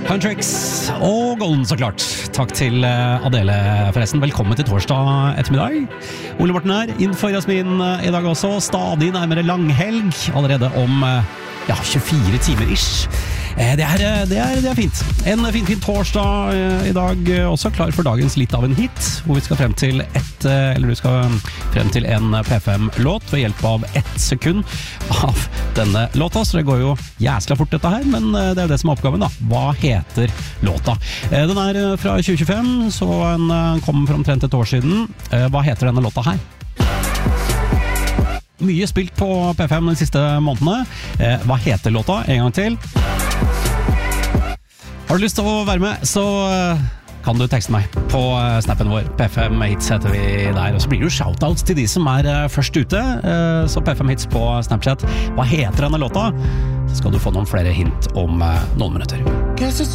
Huntrix og Golden, så klart. Takk til Adele forresten. Velkommen til torsdag ettermiddag. Ole Morten her, innenfor Jasmin i dag også. Stadig nærmere langhelg, allerede om 24 timer ish. Det er fint. En fin torsdag i dag også, klar for dagens litt av en hit, hvor vi skal frem til en P5-låt ved hjelp av 1 sekund av denne låta, så det går jo jæsla fort dette her, men det er det som er oppgaven da. Hva heter låta? Den er fra 2025, så den kom for omtrent et år siden. Hva heter denne låta her? Mye spilt på P5 de siste månedene. Hva heter låta? En gang til. Har du lyst til å være med, så kan du tekste meg på snappen vår. P5 Hits heter vi der, og så blir det jo shoutouts til de som er først ute. Så P5 Hits på Snapchat. Hva heter denne låta? Så skal du få noen flere hint om noen minutter.